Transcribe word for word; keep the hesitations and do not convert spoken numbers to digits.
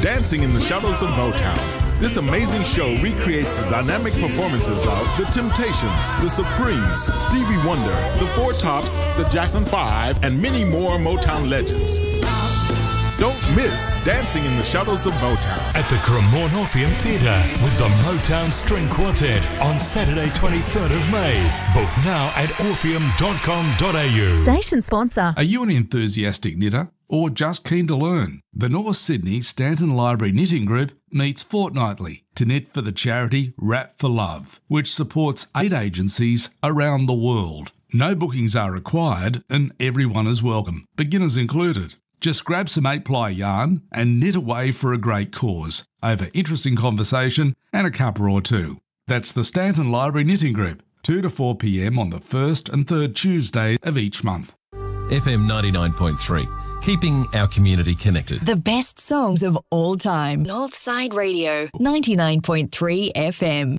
Dancing in the Shadows of Motown. This amazing show recreates the dynamic performances of The Temptations, The Supremes, Stevie Wonder, The Four Tops, The Jackson Five, and many more Motown legends. Don't miss Dancing in the Shadows of Motown at the Cremorne Orpheum Theatre with the Motown String Quartet on Saturday twenty-third of May. Book now at orpheum dot com dot a u. Station sponsor. Are you an enthusiastic knitter or just keen to learn? The North Sydney Stanton Library Knitting Group meets fortnightly to knit for the charity Wrap for Love, which supports eight agencies around the world. No bookings are required and everyone is welcome, beginners included. Just grab some eight-ply yarn and knit away for a great cause over interesting conversation and a cuppa or two. That's the Stanton Library Knitting Group, two to four p m on the first and third Tuesday of each month. F M ninety-nine point three, keeping our community connected. The best songs of all time. Northside Radio, ninety-nine point three F M.